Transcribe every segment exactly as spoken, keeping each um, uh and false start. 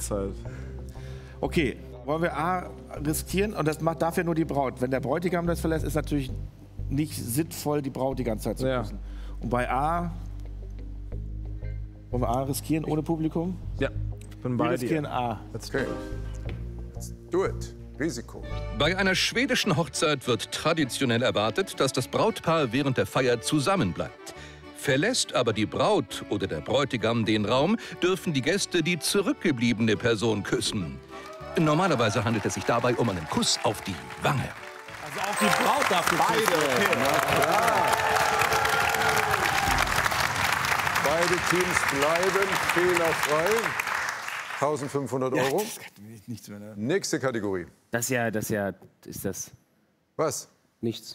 Hochzeit. Okay, wollen wir A riskieren? Und das macht, darf ja nur die Braut. Wenn der Bräutigam das verlässt, ist natürlich nicht sinnvoll, die Braut die ganze Zeit zu Ja. küssen. Und bei A, wollen wir A riskieren ohne Publikum? Ja, ich bin Wir bei riskieren dir. A. Okay. Do it. Risiko. Bei einer schwedischen Hochzeit wird traditionell erwartet, dass das Brautpaar während der Feier zusammenbleibt. Verlässt aber die Braut oder der Bräutigam den Raum, dürfen die Gäste die zurückgebliebene Person küssen. Normalerweise handelt es sich dabei um einen Kuss auf die Wange. Also auch die Braut darf beide. Okay. Na klar. Beide Teams bleiben fehlerfrei. eintausendfünfhundert Euro. Das kann mir nichts mehr, ne? Nächste Kategorie. Das ist ja, das ist ja, ist das Was? nichts.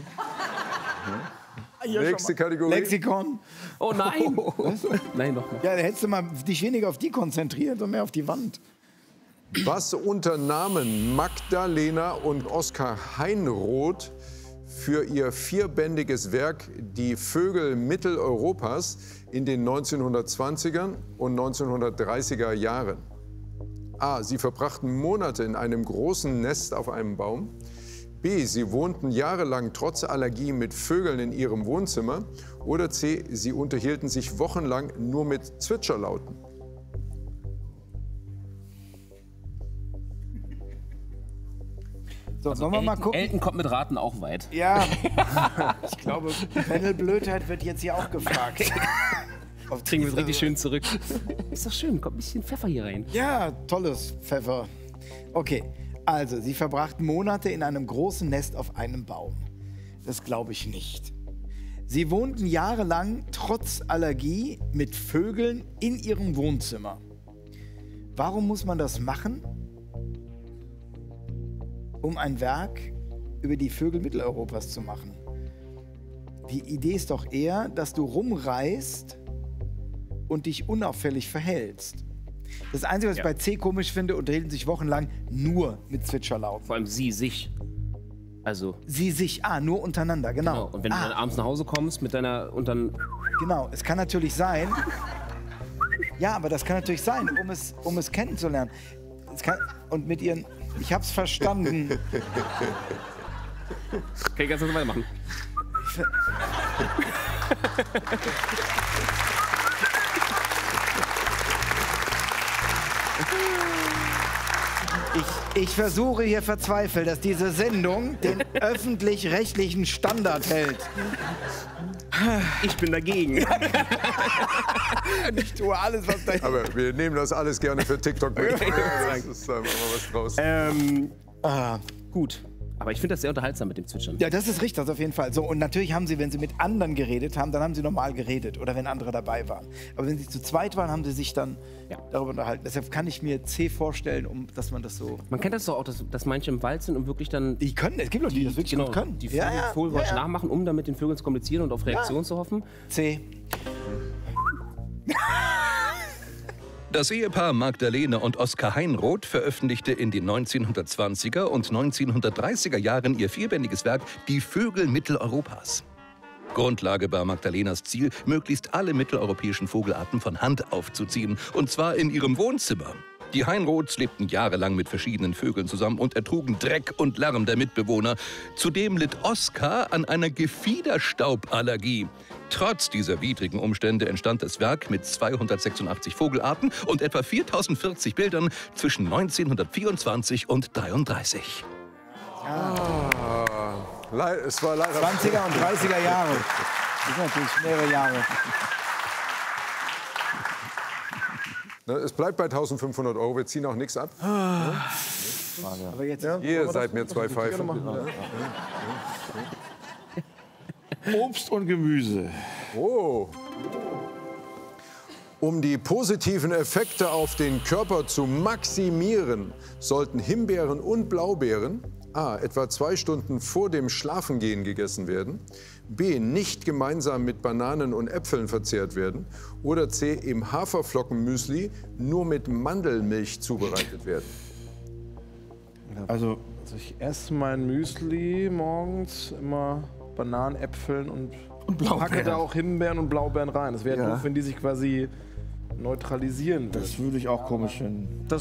Nächste Kategorie. Lexikon. Oh nein! Nein, noch nicht. Ja, da hättest du mal dich weniger auf die konzentriert und mehr auf die Wand. Was unternahmen Magdalena und Oskar Heinroth für ihr vierbändiges Werk Die Vögel Mitteleuropas in den neunzehnhundertzwanzigern und neunzehnhundertdreißiger Jahren? A. Sie verbrachten Monate in einem großen Nest auf einem Baum. B. Sie wohnten jahrelang trotz Allergie mit Vögeln in ihrem Wohnzimmer. Oder C. Sie unterhielten sich wochenlang nur mit Zwitscherlauten. So, sollen wir mal Elton, gucken? Elton kommt mit Raten auch weit. Ja, ich glaube, Panelblödheit wird jetzt hier auch gefragt. Auf Kriegen wir es diese- richtig schön zurück. Ist doch schön, kommt ein bisschen Pfeffer hier rein. Ja, tolles Pfeffer. Okay, also, sie verbrachten Monate in einem großen Nest auf einem Baum. Das glaube ich nicht. Sie wohnten jahrelang trotz Allergie mit Vögeln in ihrem Wohnzimmer. Warum muss man das machen? Um ein Werk über die Vögel Mitteleuropas zu machen. Die Idee ist doch eher, dass du rumreist und dich unauffällig verhältst. Das Einzige, was Ja. ich bei C komisch finde, unterhielten sich wochenlang nur mit Zwitscherlauten. Vor allem sie, sich. Also, Sie sich, ah, nur untereinander, genau. genau. Und wenn du dann ah, abends nach Hause kommst mit deiner, und dann, genau, es kann natürlich sein, ja, aber das kann natürlich sein, um es, um es kennenzulernen. Es kann, und mit ihren, ich hab's verstanden. kann ich ganz normal weitermachen. Ich, ich versuche hier verzweifelt, dass diese Sendung den öffentlich-rechtlichen Standard hält. Ich bin dagegen. Ich tue alles, was da Aber wir nehmen das alles gerne für TikTok mit. Das ist einfach mal was draus. ähm, gut. Aber ich finde das sehr unterhaltsam mit dem Zwitschern. Ja, das ist richtig, das auf jeden Fall. So, und natürlich haben sie, wenn sie mit anderen geredet haben, dann haben sie normal geredet oder wenn andere dabei waren. Aber wenn sie zu zweit waren, haben sie sich dann Ja. darüber unterhalten. Deshalb kann ich mir C vorstellen, um, dass man das so... Man kennt das doch auch, dass, dass manche im Wald sind und wirklich dann Die können, es gibt Leute, die das wirklich genau, gut können. die ja, Vögel, ja, Vogelwatch ja, ja. nachmachen, um dann mit den Vögeln zu kommunizieren und auf Reaktion zu hoffen. C. Das Ehepaar Magdalena und Oskar Heinroth veröffentlichte in den neunzehnhundertzwanziger und neunzehnhundertdreißiger Jahren ihr vierbändiges Werk Die Vögel Mitteleuropas. Grundlage war Magdalenas Ziel, möglichst alle mitteleuropäischen Vogelarten von Hand aufzuziehen, und zwar in ihrem Wohnzimmer. Die Heinroths lebten jahrelang mit verschiedenen Vögeln zusammen und ertrugen Dreck und Lärm der Mitbewohner. Zudem litt Oskar an einer Gefiederstauballergie. Trotz dieser widrigen Umstände entstand das Werk mit zweihundertsechsundachtzig Vogelarten und etwa viertausendvierzig Bildern zwischen neunzehnhundertvierundzwanzig und dreiunddreißig. Le es war leider. zwanziger und dreißiger Jahre. Das sind natürlich mehrere Jahre. Ne, Es bleibt bei eintausendfünfhundert Euro. Wir ziehen auch nichts ab. Aber jetzt Ihr seid mir zwei Pfeifen. Obst und Gemüse. Oh. Um die positiven Effekte auf den Körper zu maximieren, sollten Himbeeren und Blaubeeren A. etwa zwei Stunden vor dem Schlafengehen gegessen werden, B. nicht gemeinsam mit Bananen und Äpfeln verzehrt werden oder C. im Haferflockenmüsli nur mit Mandelmilch zubereitet werden. Also, Also ich esse mein Müsli morgens immer Bananen, Äpfeln und, Und Blaubeeren. packe da auch Himbeeren und Blaubeeren rein. Das wäre Ja. doof, wenn die sich quasi neutralisieren würden. das würde ich auch komisch finden.